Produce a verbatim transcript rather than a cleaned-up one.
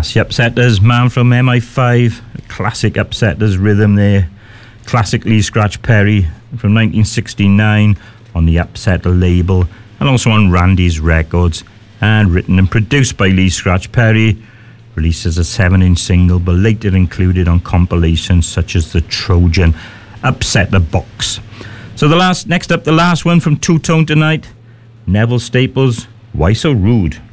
That's the Upsetters, Man from M I five, classic Upsetters rhythm there. Classic Lee Scratch Perry from nineteen sixty-nine on the Upsetter label, and also on Randy's Records, and written and produced by Lee Scratch Perry. Released as a seven inch single, but later included on compilations such as the Trojan Upsetter Box. So the last, next up, the last one from Two Tone tonight, Neville Staples, Why So Rude?